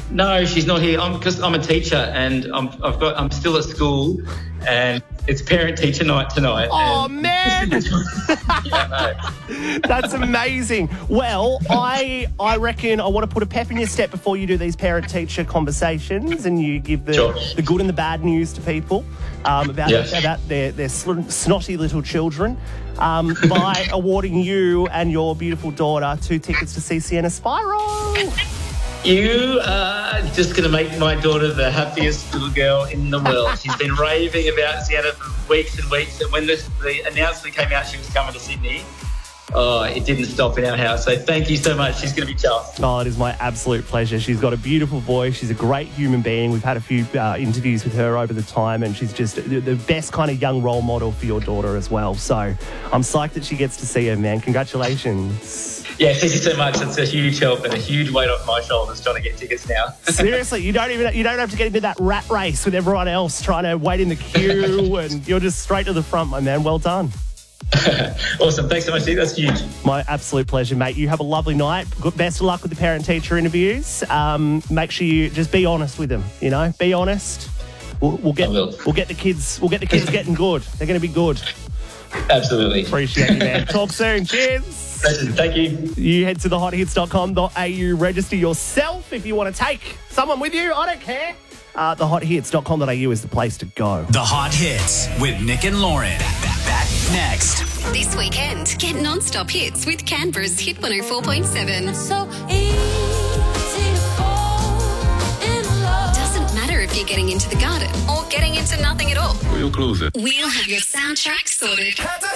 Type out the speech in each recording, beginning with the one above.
No, she's not here. Because I'm a teacher and I'm still at school, and it's parent-teacher night tonight. Oh, man! Yeah, no. That's amazing. Well, I reckon I want to put a pep in your step before you do these parent-teacher conversations and you give the good and the bad news to people about their snotty little children by awarding you and your beautiful daughter 2 tickets to see Sienna Spiral. You are just going to make my daughter the happiest little girl in the world. She's been raving about Sienna for weeks and weeks. And when the announcement came out she was coming to Sydney, it didn't stop in our house. So thank you so much. She's going to be chuffed. Oh, it is my absolute pleasure. She's got a beautiful voice. She's a great human being. We've had a few interviews with her over the time, and she's just the best kind of young role model for your daughter as well. So I'm psyched that she gets to see her, man. Congratulations. Yeah, thank you so much. It's a huge help and a huge weight off my shoulders trying to get tickets now. Seriously, you don't have to get into that rat race with everyone else trying to wait in the queue, and you're just straight to the front, my man. Well done. Awesome. Thanks so much, Steve. That's huge. My absolute pleasure, mate. You have a lovely night. Best of luck with the parent-teacher interviews. Make sure you just be honest with them. You know, be honest. We'll get the kids. We'll get the kids getting good. They're going to be good. Absolutely. Appreciate you, man. Talk soon. Cheers. Thank you. You head to thehothits.com.au, register yourself if you want to take someone with you. I don't care. Thehothits.com.au is the place to go. The Hot Hits with Nick and Lauren. Back next. This weekend, get non-stop hits with Canberra's Hit 104.7. So easy to fall in love. Doesn't matter if you're getting into the garden or getting into nothing at all. We'll close it. We'll have your soundtrack sorted.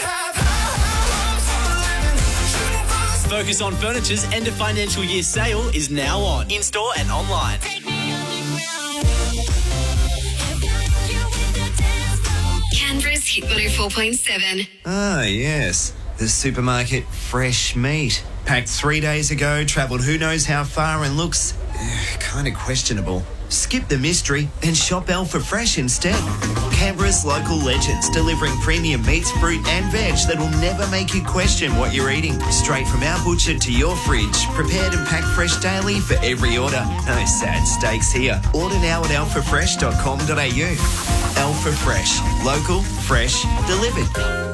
Focus on Furniture's end of financial year sale is now on, in-store and online. Canberra's Hit 104.7. Ah, yes. The supermarket fresh meat. Packed 3 days ago, travelled who knows how far and looks kind of questionable. Skip the mystery and shop Alpha Fresh instead. Canberra's local legends, delivering premium meats, fruit and veg that will never make you question what you're eating. Straight from our butcher to your fridge, prepared and packed fresh daily for every order. No sad steaks here. Order now at alphafresh.com.au. Alpha Fresh. Local, fresh, delivered.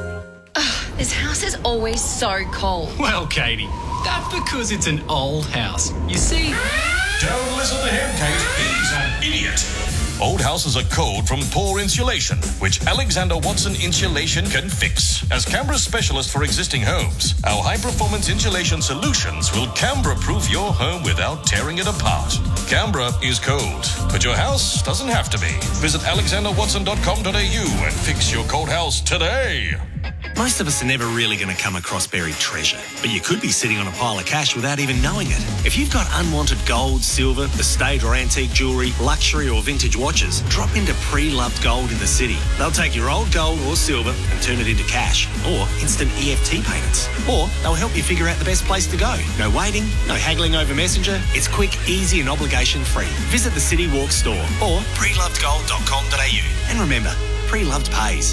This house is always so cold. Well, Katie, that's because it's an old house. You see... Don't listen to him, Kate. He's an idiot. Old houses are cold from poor insulation, which Alexander Watson Insulation can fix. As Canberra's specialist for existing homes, our high-performance insulation solutions will Canberra-proof your home without tearing it apart. Canberra is cold, but your house doesn't have to be. Visit alexanderwatson.com.au and fix your cold house today. Most of us are never really going to come across buried treasure, but you could be sitting on a pile of cash without even knowing it. If you've got unwanted gold, silver, estate or antique jewellery, luxury or vintage watches, drop into Pre-Loved Gold in the city. They'll take your old gold or silver and turn it into cash or instant EFT payments. Or they'll help you figure out the best place to go. No waiting, no haggling over Messenger. It's quick, easy and obligation-free. Visit the City Walk store or prelovedgold.com.au. And remember, Pre-Loved pays.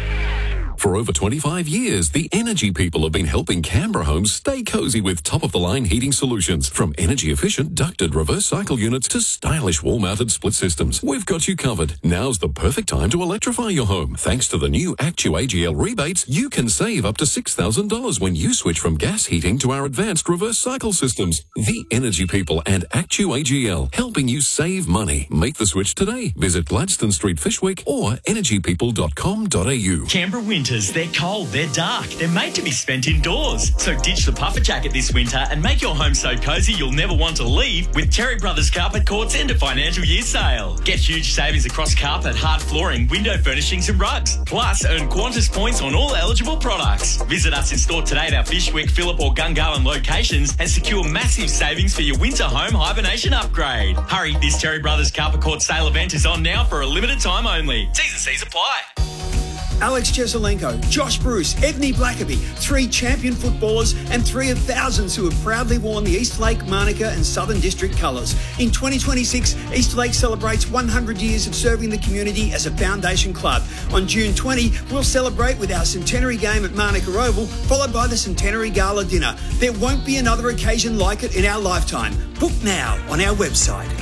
For over 25 years, the Energy People have been helping Canberra homes stay cozy with top-of-the-line heating solutions. From energy-efficient ducted reverse cycle units to stylish wall-mounted split systems, we've got you covered. Now's the perfect time to electrify your home. Thanks to the new Actu-AGL rebates, you can save up to $6,000 when you switch from gas heating to our advanced reverse cycle systems. The Energy People and Actu-AGL, helping you save money. Make the switch today. Visit Gladstone Street, Fishwick or energypeople.com.au. Canberra winters, they're cold, they're dark, they're made to be spent indoors. So ditch the puffer jacket this winter and make your home so cozy you'll never want to leave with Terry Brothers Carpet Court's end of financial year sale. Get huge savings across carpet, hard flooring, window furnishings and rugs. Plus, earn Qantas points on all eligible products. Visit us in store today at our Fishwick, Phillip or Gungahlin locations and secure massive savings for your winter home hibernation upgrade. Hurry, this Terry Brothers Carpet Court sale event is on now for a limited time only. T's and C's apply. Alex Cheselenko, Josh Bruce, Ebony Blackaby, 3 champion footballers and 3 of thousands who have proudly worn the Eastlake, Manuka and Southern District colours. In 2026, Eastlake celebrates 100 years of serving the community as a foundation club. On June 20, we'll celebrate with our centenary game at Manuka Oval, followed by the centenary gala dinner. There won't be another occasion like it in our lifetime. Book now on our website.